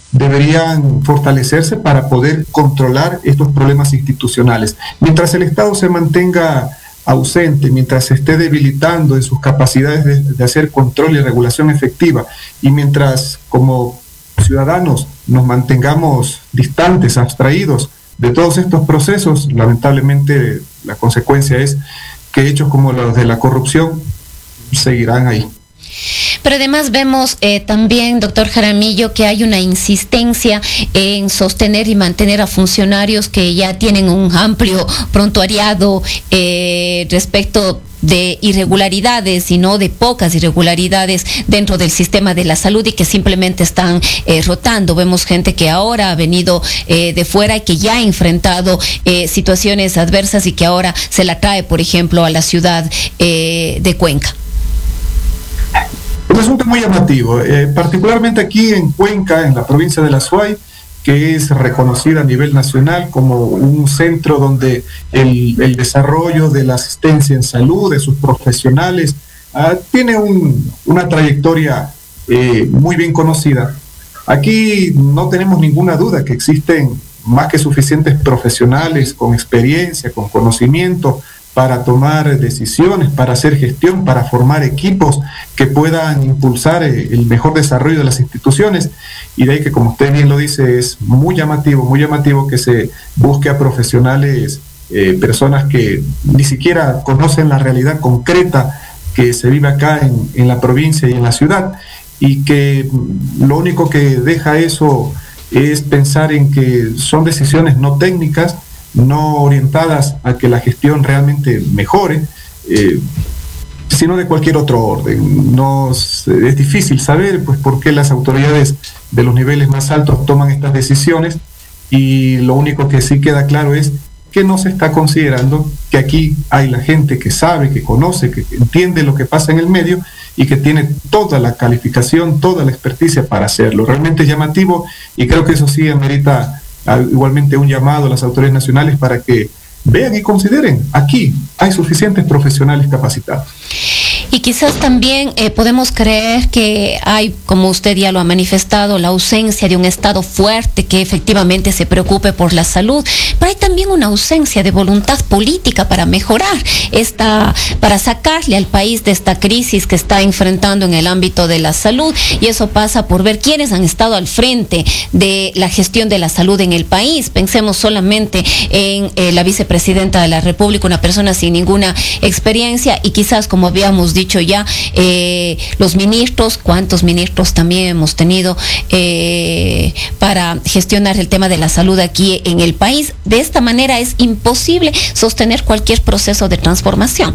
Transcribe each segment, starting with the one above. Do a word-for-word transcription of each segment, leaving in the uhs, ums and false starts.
deberían fortalecerse para poder controlar estos problemas institucionales. Mientras el Estado se mantenga ausente, mientras se esté debilitando en sus capacidades de, de hacer control y regulación efectiva, y mientras como ciudadanos nos mantengamos distantes, abstraídos de todos estos procesos, lamentablemente la consecuencia es que hechos como los de la corrupción seguirán ahí. Pero además vemos eh, también, doctor Jaramillo, que hay una insistencia en sostener y mantener a funcionarios que ya tienen un amplio prontuariado eh, respecto de irregularidades y no de pocas irregularidades dentro del sistema de la salud y que simplemente están eh, rotando. Vemos gente que ahora ha venido eh, de fuera y que ya ha enfrentado eh, situaciones adversas y que ahora se la trae, por ejemplo, a la ciudad eh, de Cuenca. Un asunto muy llamativo, eh, particularmente aquí en Cuenca, en la provincia de La Suay, que es reconocida a nivel nacional como un centro donde el, el desarrollo de la asistencia en salud, de sus profesionales, uh, tiene un, una trayectoria eh, muy bien conocida. Aquí no tenemos ninguna duda que existen más que suficientes profesionales con experiencia, con conocimiento, para tomar decisiones, para hacer gestión, para formar equipos que puedan impulsar el mejor desarrollo de las instituciones, y de ahí que, como usted bien lo dice, es muy llamativo, muy llamativo que se busque a profesionales, eh, personas que ni siquiera conocen la realidad concreta que se vive acá en, en la provincia y en la ciudad, y que lo único que deja eso es pensar en que son decisiones no técnicas, no orientadas a que la gestión realmente mejore, eh, sino de cualquier otro orden. No, es difícil saber pues por qué las autoridades de los niveles más altos toman estas decisiones, y lo único que sí queda claro es que no se está considerando que aquí hay la gente que sabe, que conoce, que entiende lo que pasa en el medio y que tiene toda la calificación, toda la experticia para hacerlo. Realmente es llamativo, y creo que eso sí amerita igualmente un llamado a las autoridades nacionales para que vean y consideren, aquí hay suficientes profesionales capacitados. Y quizás también eh, podemos creer que hay, como usted ya lo ha manifestado, la ausencia de un Estado fuerte que efectivamente se preocupe por la salud, pero hay también una ausencia de voluntad política para mejorar esta, para sacarle al país de esta crisis que está enfrentando en el ámbito de la salud, y eso pasa por ver quiénes han estado al frente de la gestión de la salud en el país. Pensemos solamente en eh, la vicepresidenta de la República, una persona sin ninguna experiencia, y quizás, como habíamos dicho ya, eh, los ministros, cuántos ministros también hemos tenido eh, para gestionar el tema de la salud aquí en el país. De esta manera es imposible sostener cualquier proceso de transformación.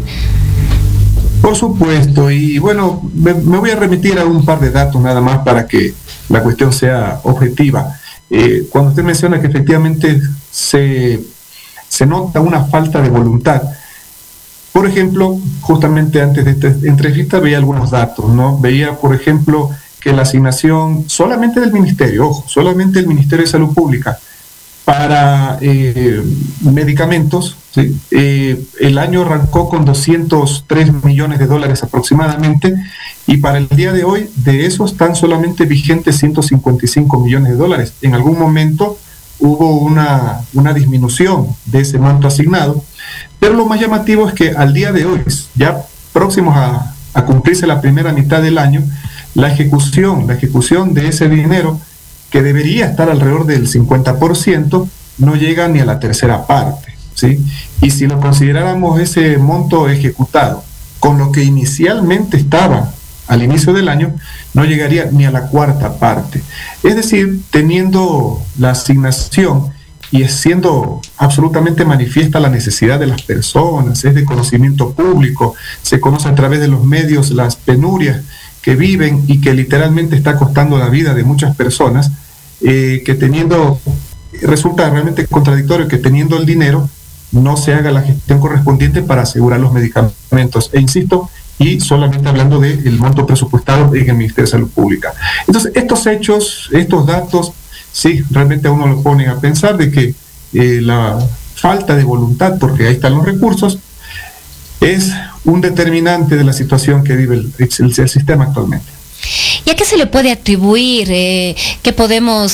Por supuesto, y bueno, me, me voy a remitir a un par de datos nada más para que la cuestión sea objetiva. Eh, cuando usted menciona que efectivamente se, se nota una falta de voluntad, por ejemplo, justamente antes de esta entrevista veía algunos datos, ¿no? Veía, por ejemplo, que la asignación solamente del Ministerio, ojo, solamente del Ministerio de Salud Pública, para eh, medicamentos, ¿sí? eh, el año arrancó con doscientos tres millones de dólares aproximadamente, y para el día de hoy, de esos están solamente vigentes ciento cincuenta y cinco millones de dólares. En algún momento hubo una, una disminución de ese monto asignado, pero lo más llamativo es que al día de hoy, ya próximos a, a cumplirse la primera mitad del año, la ejecución, la ejecución de ese dinero, que debería estar alrededor del cincuenta por ciento, no llega ni a la tercera parte, ¿sí? Y si lo consideráramos ese monto ejecutado con lo que inicialmente estaba al inicio del año, no llegaría ni a la cuarta parte. Es decir, teniendo la asignación y siendo absolutamente manifiesta la necesidad de las personas, es de conocimiento público, se conoce a través de los medios las penurias que viven y que literalmente está costando la vida de muchas personas, eh, que teniendo, resulta realmente contradictorio que teniendo el dinero no se haga la gestión correspondiente para asegurar los medicamentos. E insisto, y solamente hablando del monto presupuestado en el Ministerio de Salud Pública. Entonces, estos hechos, estos datos, sí, realmente a uno lo ponen a pensar de que eh, la falta de voluntad, porque ahí están los recursos, es un determinante de la situación que vive el, el, el sistema actualmente. ¿Y a qué se le puede atribuir? Eh, ¿Qué podemos